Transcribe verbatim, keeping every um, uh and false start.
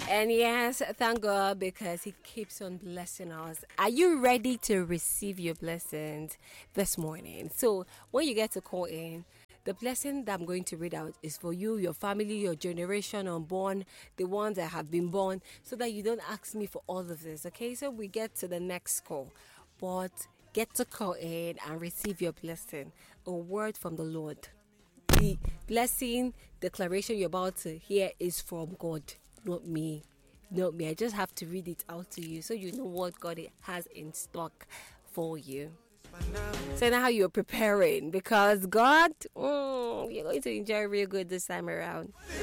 And yes, thank God because He keeps on blessing us. Are you ready to receive your blessings this morning? So, when you get to call in, the blessing that I'm going to read out is for you, your family, your generation unborn, the ones that have been born, so that you don't ask me for all of this. Okay, so we get to the next call. But get to call in and receive your blessing. A word from the Lord. The blessing declaration you're about to hear is from God, not me. Not me. I just have to read it out to you so you know what God has in stock for you. So now you're preparing because God, mm, you're going to enjoy real good this time around.